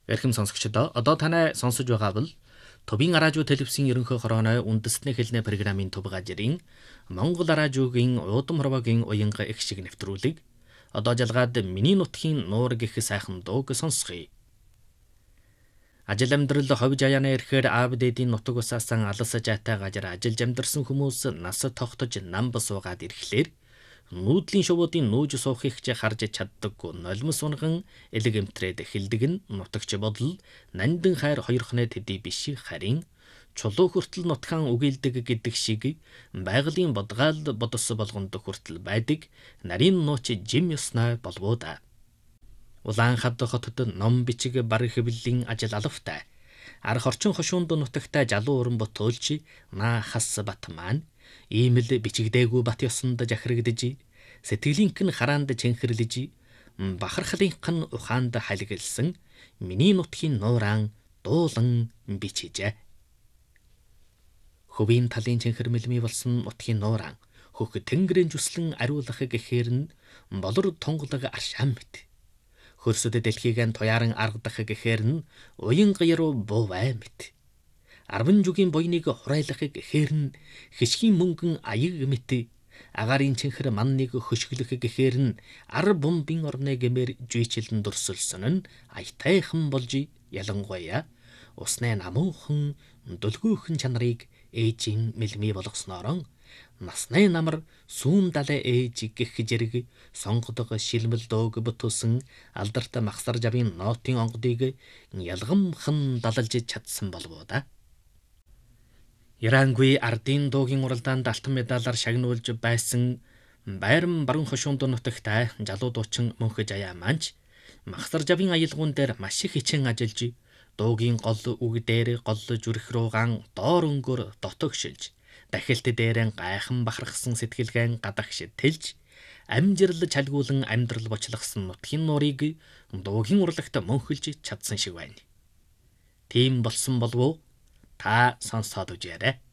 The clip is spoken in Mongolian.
Эрхэм сонсогчдоо одоо танай сонсож байгаа бол Төвийн Араажуу телевизийн ерөнхий хорооны үндэсний хэлний программын төв газрын Монгол Араажуугийн Уудам хорвоогийн уянга их шиг нэвтрүүлэг одоо жалгаад миний нутгийн нуур гэх сайхан дууг сонсгоё. Ажил амьдрал ховж аяана ирэхээр аав дээдийн нутаг усаасан алс жаатай газар ажиллаж амьдарсан хүмүүс нас тогтож нам босуугаад ирэхлээр нүүдлийн шувуудын нүүж суухыг ч харж чаддаггүй нулимс унган элэг эмтрээд эхэлдэг нь нутагч бодол нандин хайр хоёрхны төдий биш харин чулуу хүртэл нутгаан үгээлдэг гэдэг шиг байгалийн бодгаал бодос болгонд хүртэл байдаг нарийн нууч жим ёсноо болвоо. Улаан хавд хотод ном бичиг бар хэвлэлийн ажил алавтай. Арх орчин хошуунд нутагтай жалуу уран бүтөөлч наа хас бат маань ийм л бичигдээгүй бат ёсонд жахрагдж сэтгэлийнх нь хараанд чэнхэрлэж бахархлынх нь ухаанд халиглсан миний нутгийн нууран дуулан бичижээ. Хөвийн талын чэнхэрмэлми болсон нутгийн нууран хөх тэнгэрийн жүслэн ариулах гэхээр нь болор тунгалаг аршаан мэт. Хөрсөд дэлхийг нь туяаран аргадах гэхээр нь уян гяруу буувай мэт. 10 жүгийн буйныг хурайлах гэхээр нь хишгийн мөнгөн аяг мэт. Агарын чэнхэр манныг хөшгөлөх гэхээр нь ар бомбын орны гэмээр жийчлэн дурсалсан нь аятайхан болж ялангуяа усны намуухан дөлгөөхөн чанарыг ээжийн мэлми болгосноор насны намар сүүн далай ээж гэх зэрэг сонгодог шилмэл дөөг бүтүүлсэн алдарт махсар жавын ноотын онгодыг ялгамхан далалж чадсан болов да. Ирангүй ардын дуугийн уралдаанд алтан медалаар шагнуулж байсан байрам баруун хошуунд нутагтай жалуу дуучин мөнхөж аяа манч махсар жавын аялгуун дээр маш их хичээн ажиллаж дуугийн гол үг дээр гол зүрх руугаан доор өнгөөр дотогшилж дахилт дээрэн гайхан бахархсан сэтгэлгэн гадагш тэлж амжирл чалгуулан амьдрал бочлогсон нутгийн нуурыг дуугийн урлагт мөнхөлж чадсан шиг байна. Тийм болсон болов уу? Та сонсоод үзээрэй.